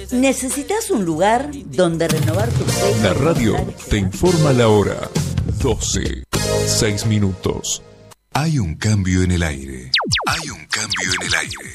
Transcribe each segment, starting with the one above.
¿Necesitas un lugar donde renovar tu fe? La radio te informa la hora. 12, 6 minutos. Hay un cambio en el aire. Hay un cambio en el aire.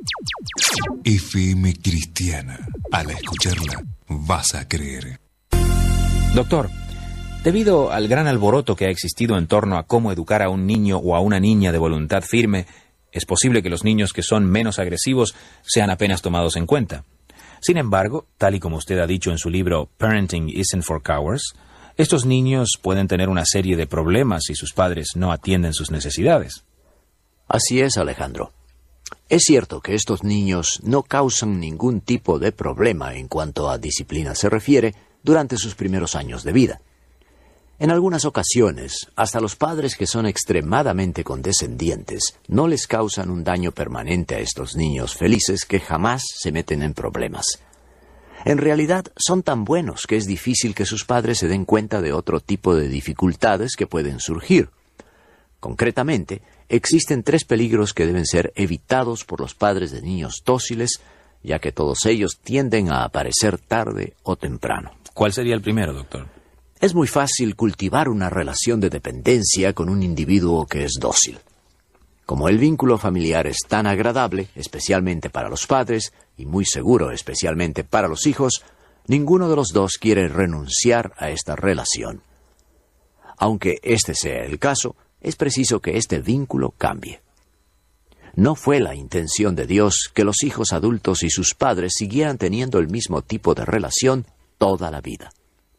FM Cristiana. Al escucharla, vas a creer. Doctor, debido al gran alboroto que ha existido en torno a cómo educar a un niño o a una niña de voluntad firme, es posible que los niños que son menos agresivos sean apenas tomados en cuenta. Sin embargo, tal y como usted ha dicho en su libro Parenting Isn't for Cowards, estos niños pueden tener una serie de problemas si sus padres no atienden sus necesidades. Así es, Alejandro. Es cierto que estos niños no causan ningún tipo de problema en cuanto a disciplina se refiere durante sus primeros años de vida. En algunas ocasiones, hasta los padres que son extremadamente condescendientes no les causan un daño permanente a estos niños felices que jamás se meten en problemas. En realidad, son tan buenos que es difícil que sus padres se den cuenta de otro tipo de dificultades que pueden surgir. Concretamente, existen 3 peligros que deben ser evitados por los padres de niños dóciles, ya que todos ellos tienden a aparecer tarde o temprano. ¿Cuál sería el primero, doctor? Es muy fácil cultivar una relación de dependencia con un individuo que es dócil. Como el vínculo familiar es tan agradable, especialmente para los padres, y muy seguro, especialmente para los hijos, ninguno de los dos quiere renunciar a esta relación. Aunque este sea el caso, es preciso que este vínculo cambie. No fue la intención de Dios que los hijos adultos y sus padres siguieran teniendo el mismo tipo de relación toda la vida.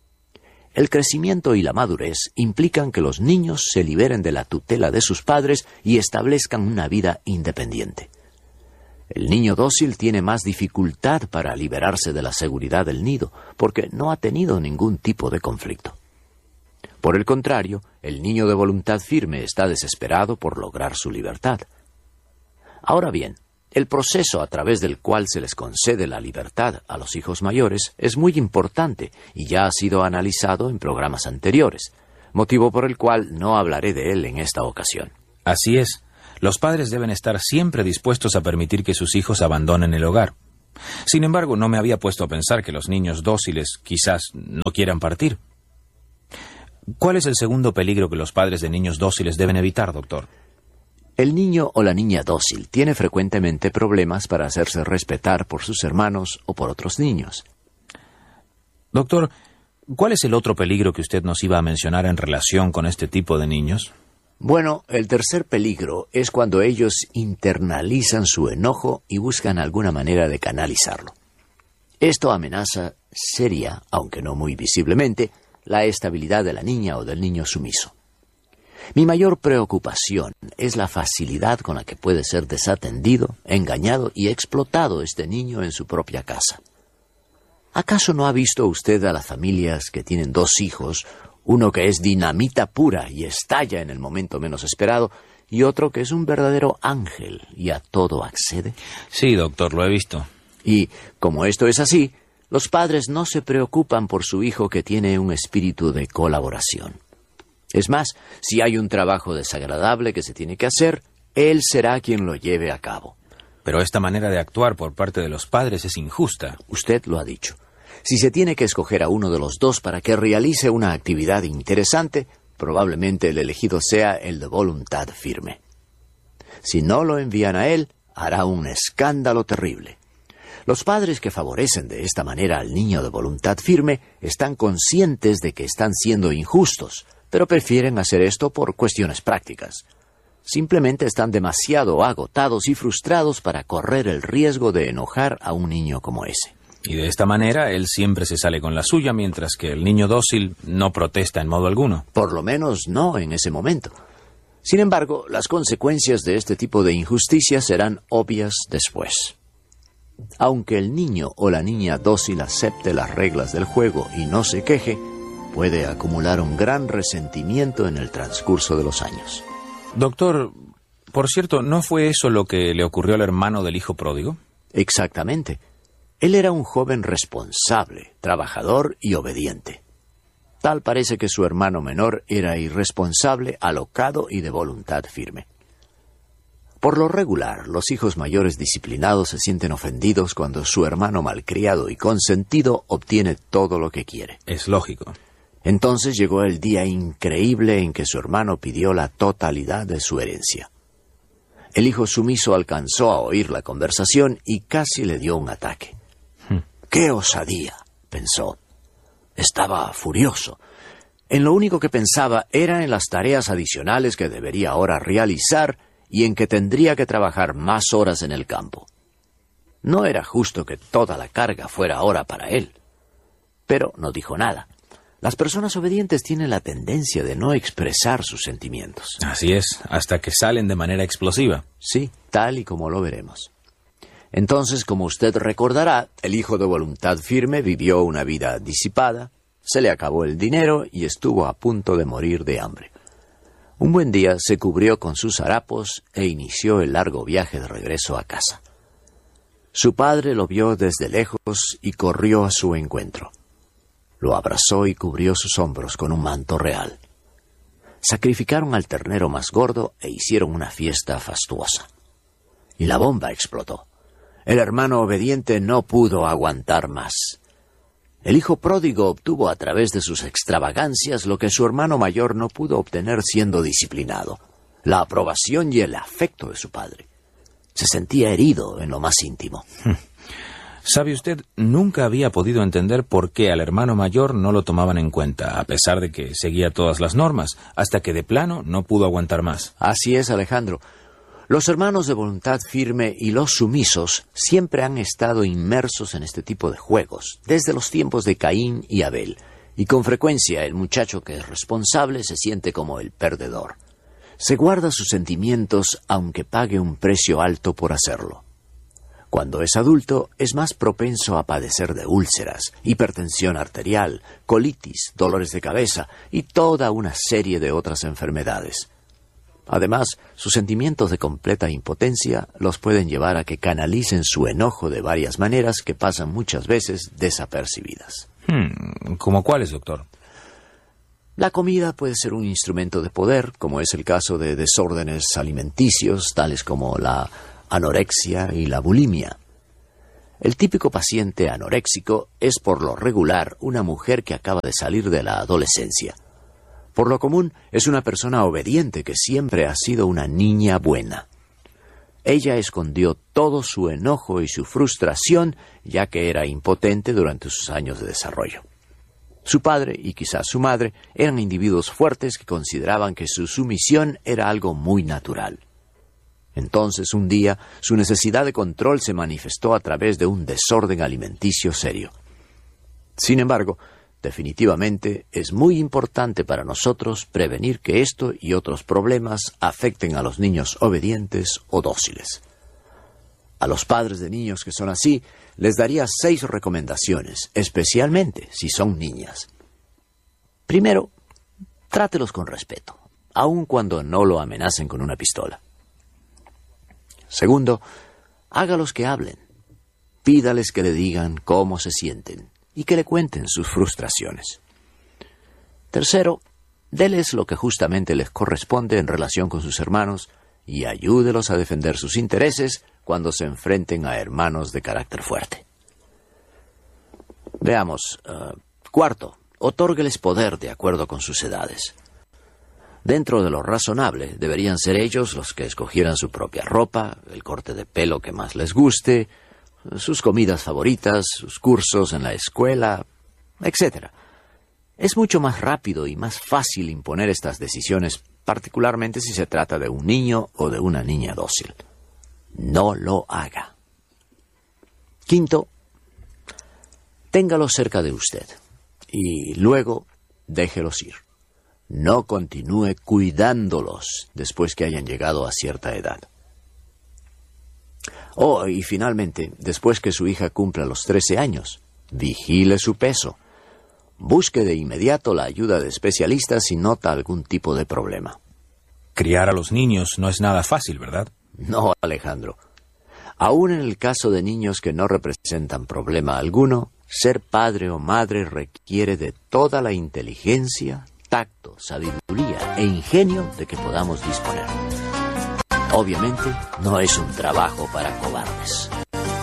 El crecimiento y la madurez implican que los niños se liberen de la tutela de sus padres y establezcan una vida independiente. El niño dócil tiene más dificultad para liberarse de la seguridad del nido, porque no ha tenido ningún tipo de conflicto. Por el contrario, el niño de voluntad firme está desesperado por lograr su libertad. Ahora bien, el proceso a través del cual se les concede la libertad a los hijos mayores es muy importante y ya ha sido analizado en programas anteriores, motivo por el cual no hablaré de él en esta ocasión. Así es. Los padres deben estar siempre dispuestos a permitir que sus hijos abandonen el hogar. Sin embargo, no me había puesto a pensar que los niños dóciles quizás no quieran partir. ¿Cuál es el segundo peligro que los padres de niños dóciles deben evitar, doctor? El niño o la niña dócil tiene frecuentemente problemas para hacerse respetar por sus hermanos o por otros niños. Doctor, ¿cuál es el otro peligro que usted nos iba a mencionar en relación con este tipo de niños? Bueno, el tercer peligro es cuando ellos internalizan su enojo y buscan alguna manera de canalizarlo. Esto amenaza seria, aunque no muy visiblemente, la estabilidad de la niña o del niño sumiso. Mi mayor preocupación es la facilidad con la que puede ser desatendido, engañado y explotado este niño en su propia casa. ¿Acaso no ha visto usted a las familias que tienen 2 hijos, uno que es dinamita pura y estalla en el momento menos esperado, y otro que es un verdadero ángel y a todo accede? Sí, doctor, lo he visto. Y, como esto es así, los padres no se preocupan por su hijo que tiene un espíritu de colaboración. Es más, si hay un trabajo desagradable que se tiene que hacer, él será quien lo lleve a cabo. Pero esta manera de actuar por parte de los padres es injusta. Usted lo ha dicho. Si se tiene que escoger a uno de los dos para que realice una actividad interesante, probablemente el elegido sea el de voluntad firme. Si no lo envían a él, hará un escándalo terrible. Los padres que favorecen de esta manera al niño de voluntad firme están conscientes de que están siendo injustos, pero prefieren hacer esto por cuestiones prácticas. Simplemente están demasiado agotados y frustrados para correr el riesgo de enojar a un niño como ese. Y de esta manera él siempre se sale con la suya, mientras que el niño dócil no protesta en modo alguno. Por lo menos no en ese momento. Sin embargo, las consecuencias de este tipo de injusticia serán obvias después. Aunque el niño o la niña dócil acepte las reglas del juego y no se queje, puede acumular un gran resentimiento en el transcurso de los años. Doctor, por cierto, ¿no fue eso lo que le ocurrió al hermano del hijo pródigo? Exactamente. Él era un joven responsable, trabajador y obediente. Tal parece que su hermano menor era irresponsable, alocado y de voluntad firme. Por lo regular, los hijos mayores disciplinados se sienten ofendidos cuando su hermano malcriado y consentido obtiene todo lo que quiere. Es lógico. Entonces llegó el día increíble en que su hermano pidió la totalidad de su herencia. El hijo sumiso alcanzó a oír la conversación y casi le dio un ataque. ¡Qué osadía!, pensó. Estaba furioso. En lo único que pensaba era en las tareas adicionales que debería ahora realizar y en que tendría que trabajar más horas en el campo. No era justo que toda la carga fuera ahora para él. Pero no dijo nada. Las personas obedientes tienen la tendencia de no expresar sus sentimientos. Así es, hasta que salen de manera explosiva. Sí, tal y como lo veremos. Entonces, como usted recordará, el hijo de voluntad firme vivió una vida disipada, se le acabó el dinero y estuvo a punto de morir de hambre. Un buen día se cubrió con sus harapos e inició el largo viaje de regreso a casa. Su padre lo vio desde lejos y corrió a su encuentro. Lo abrazó y cubrió sus hombros con un manto real. Sacrificaron al ternero más gordo e hicieron una fiesta fastuosa. Y la bomba explotó. El hermano obediente no pudo aguantar más. El hijo pródigo obtuvo a través de sus extravagancias lo que su hermano mayor no pudo obtener siendo disciplinado: la aprobación y el afecto de su padre. Se sentía herido en lo más íntimo. ¿Sabe usted? Nunca había podido entender por qué al hermano mayor no lo tomaban en cuenta, a pesar de que seguía todas las normas, hasta que de plano no pudo aguantar más. Así es, Alejandro. Los hermanos de voluntad firme y los sumisos siempre han estado inmersos en este tipo de juegos, desde los tiempos de Caín y Abel, y con frecuencia el muchacho que es responsable se siente como el perdedor. Se guarda sus sentimientos aunque pague un precio alto por hacerlo. Cuando es adulto, es más propenso a padecer de úlceras, hipertensión arterial, colitis, dolores de cabeza y toda una serie de otras enfermedades. Además, sus sentimientos de completa impotencia los pueden llevar a que canalicen su enojo de varias maneras que pasan muchas veces desapercibidas. ¿Cómo cuáles, doctor? La comida puede ser un instrumento de poder, como es el caso de desórdenes alimenticios, tales como la anorexia y la bulimia. El típico paciente anoréxico es por lo regular una mujer que acaba de salir de la adolescencia. Por lo común, es una persona obediente que siempre ha sido una niña buena. Ella escondió todo su enojo y su frustración, ya que era impotente durante sus años de desarrollo. Su padre y quizás su madre eran individuos fuertes que consideraban que su sumisión era algo muy natural. Entonces, un día, su necesidad de control se manifestó a través de un desorden alimenticio serio. Sin embargo, definitivamente es muy importante para nosotros prevenir que esto y otros problemas afecten a los niños obedientes o dóciles. A los padres de niños que son así, les daría 6 recomendaciones, especialmente si son niñas. Primero, trátelos con respeto, aun cuando no lo amenacen con una pistola. Segundo, hágalos que hablen. Pídales que le digan cómo se sienten y que le cuenten sus frustraciones. Tercero, déles lo que justamente les corresponde en relación con sus hermanos y ayúdelos a defender sus intereses cuando se enfrenten a hermanos de carácter fuerte. Veamos. Cuarto, otórgueles poder de acuerdo con sus edades. Dentro de lo razonable, deberían ser ellos los que escogieran su propia ropa, el corte de pelo que más les guste, sus comidas favoritas, sus cursos en la escuela, etc. Es mucho más rápido y más fácil imponer estas decisiones, particularmente si se trata de un niño o de una niña dócil. No lo haga. Quinto, téngalos cerca de usted y luego déjelos ir. No continúe cuidándolos después que hayan llegado a cierta edad. Y finalmente, después que su hija cumpla los 13 años, vigile su peso. Busque de inmediato la ayuda de especialistas si nota algún tipo de problema. Criar a los niños no es nada fácil, ¿verdad? No, Alejandro. Aún en el caso de niños que no representan problema alguno, ser padre o madre requiere de toda la inteligencia, tacto, sabiduría e ingenio de que podamos disponer. Obviamente, no es un trabajo para cobardes.